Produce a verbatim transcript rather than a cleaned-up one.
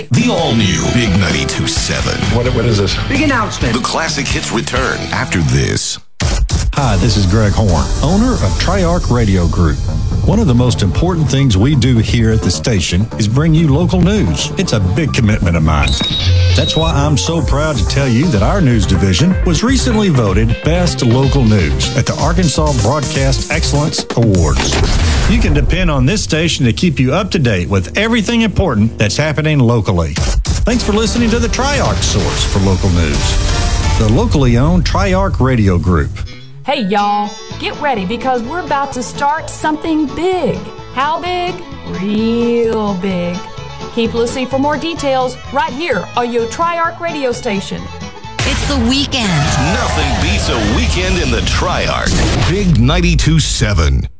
The all-new Big ninety-two point seven. What, what is this? Big announcement. The classic hits return after this. Hi, this is Greg Horn, owner of Triarch Radio Group. One of the most important things we do here at the station is bring you local news. It's a big commitment of mine. That's why I'm so proud to tell you that our news division was recently voted Best Local News at the Arkansas Broadcast Excellence Awards. You can depend on this station to keep you up to date with everything important that's happening locally. Thanks for listening to the Triarch source for local news. The locally owned Triarch Radio Group. Hey, y'all, get ready because we're about to start something big. How big? Real big. Keep listening for more details right here on your Triarch radio station. It's the weekend. Nothing beats a weekend in the Triarch. Big ninety-two point seven.